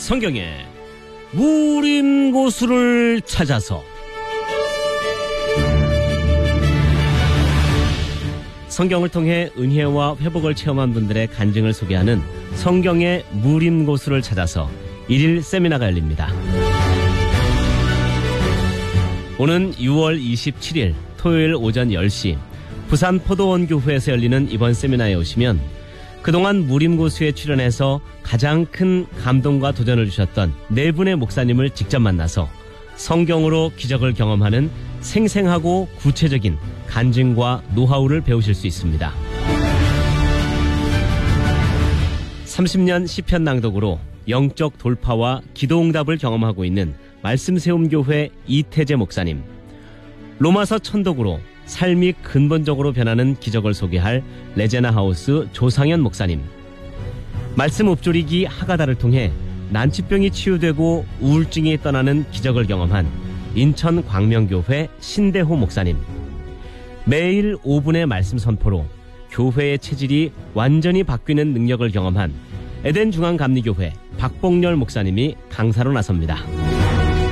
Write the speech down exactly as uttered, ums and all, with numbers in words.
성경의 무림고수를 찾아서. 성경을 통해 은혜와 회복을 체험한 분들의 간증을 소개하는 성경의 무림고수를 찾아서 일일 세미나가 열립니다. 오는 유월 이십칠일 토요일 오전 열 시 부산 포도원교회에서 열리는 이번 세미나에 오시면 그동안 무림고수에 출연해서 가장 큰 감동과 도전을 주셨던 네 분의 목사님을 직접 만나서 성경으로 기적을 경험하는 생생하고 구체적인 간증과 노하우를 배우실 수 있습니다. 삼십 년 시편 낭독으로 영적 돌파와 기도응답을 경험하고 있는 말씀세움교회 이태재 목사님, 로마서 천독으로 삶이 근본적으로 변하는 기적을 소개할 레제나하우스 조상현 목사님, 말씀 읊조리기 하가다를 통해 난치병이 치유되고 우울증이 떠나는 기적을 경험한 인천 광명교회 신대호 목사님, 매일 오 분의 말씀 선포로 교회의 체질이 완전히 바뀌는 능력을 경험한 에덴 중앙감리교회 박봉렬 목사님이 강사로 나섭니다.